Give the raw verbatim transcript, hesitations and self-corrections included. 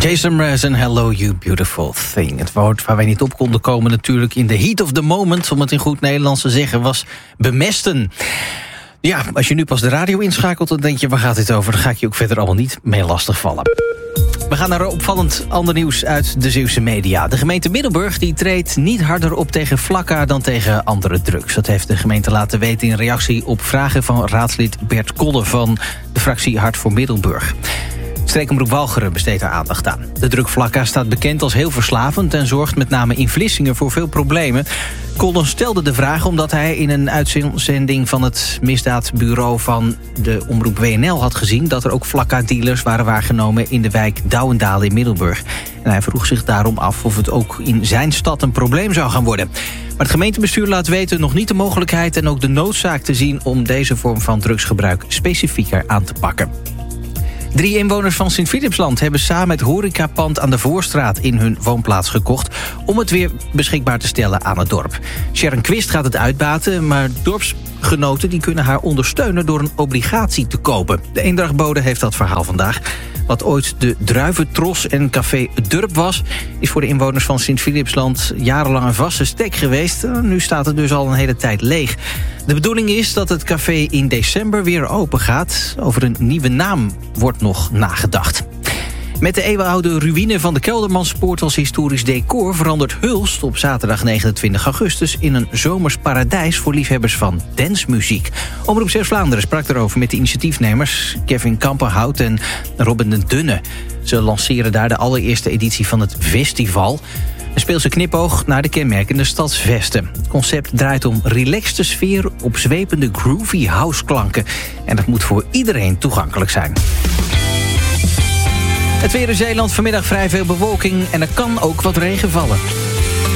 Jason Mraz en Hello You Beautiful Thing. Het woord waar wij niet op konden komen natuurlijk in the heat of the moment, om het in goed Nederlands te zeggen, was bemesten. Ja, als je nu pas de radio inschakelt, dan denk je, waar gaat dit over? Dan ga ik je ook verder allemaal niet mee lastigvallen. We gaan naar opvallend ander nieuws uit de Zeeuwse media. De gemeente Middelburg die treedt niet harder op tegen Flakka dan tegen andere drugs. Dat heeft de gemeente laten weten in reactie op vragen van raadslid Bert Kodde van de fractie Hart voor Middelburg. Streekomroep Walcheren besteedt daar aandacht aan. De drug Flakka staat bekend als heel verslavend en zorgt met name in Vlissingen voor veel problemen. Kolden stelde de vraag omdat hij in een uitzending van het misdaadbureau van de omroep W N L had gezien dat er ook Flakka-dealers waren waargenomen in de wijk Douwendaal in Middelburg. En hij vroeg zich daarom af of het ook in zijn stad een probleem zou gaan worden. Maar het gemeentebestuur laat weten nog niet de mogelijkheid en ook de noodzaak te zien om deze vorm van drugsgebruik specifieker aan te pakken. Drie inwoners van Sint-Philipsland hebben samen het horecapand aan de Voorstraat in hun woonplaats gekocht om het weer beschikbaar te stellen aan het dorp. Sharon Quist gaat het uitbaten, maar dorpsgenoten die kunnen haar ondersteunen door een obligatie te kopen. De Eendrachtbode heeft dat verhaal vandaag. Wat ooit de Druiventros en café Durp was, is voor de inwoners van Sint-Philipsland jarenlang een vaste stek geweest. Nu staat het dus al een hele tijd leeg. De bedoeling is dat het café in december weer open gaat. Over een nieuwe naam wordt nog nagedacht. Met de eeuwenoude ruïne van de Keldermanspoort als historisch decor verandert Hulst op zaterdag negenentwintig augustus in een zomers paradijs voor liefhebbers van dancemuziek. Omroep Zeeuws-Vlaanderen sprak erover met de initiatiefnemers Kevin Kampenhout en Robin de Dunne. Ze lanceren daar de allereerste editie van het festival. Een speelse knipoog naar de kenmerkende stadsvesten. Het concept draait om relaxte sfeer op zwepende groovy houseklanken. En dat moet voor iedereen toegankelijk zijn. Het weer in Zeeland, vanmiddag vrij veel bewolking en er kan ook wat regen vallen.